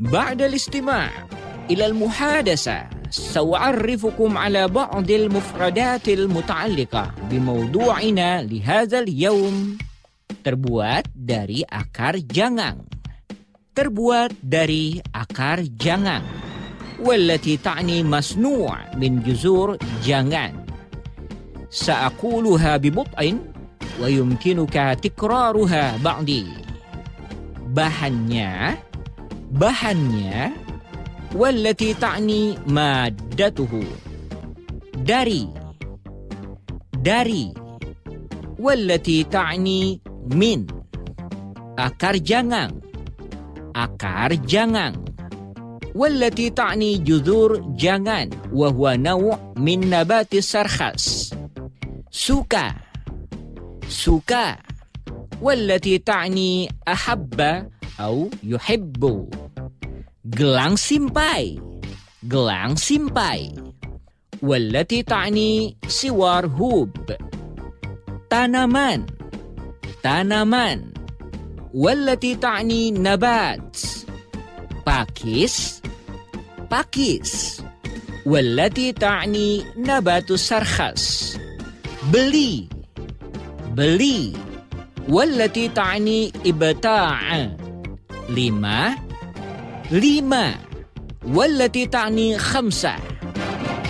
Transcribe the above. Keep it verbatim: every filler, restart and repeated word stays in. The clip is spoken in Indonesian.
بعد الاستماع إلى المحادثة سأعرفكم على بعض المفردات المتعلقة بموضوعنا لهذا اليوم. Terbuat dari akar jangang. Terbuat dari akar jangang. والتي تعني مصنوع من جذور jangan. سأقولها ببطء ويمكنك تكرارها بعدي. Bahannya, bahannya, والتي تعني مادته. Dari, dari, والتي تعني min. Akar jangang, akar jangang. والتي تعني جذور jangan وهو نوع من نبات السرخس. Suka, suka, والتي تعني أحب أو يحب. Gelang simpai, gelang simpai, والتي تعني siwar hub. Tanaman, tanaman, والتي تعني نبات. Pakis, pakis, والتي تعني نبات السرخس. Beli, beli, والتي تعني إبتاع. Lima, lima, والتي تعني خمسة.